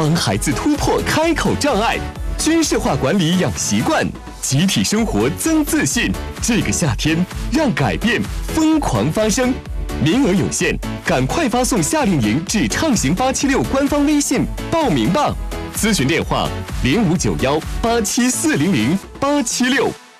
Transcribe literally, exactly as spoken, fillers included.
帮孩子突破开口障碍，军事化管理养习惯，集体生活增自信。这个夏天，让改变疯狂发生。名额有限，赶快发送夏令营至畅行八七六官方微信报名吧。咨询电话：零五九幺八七四零零八七六。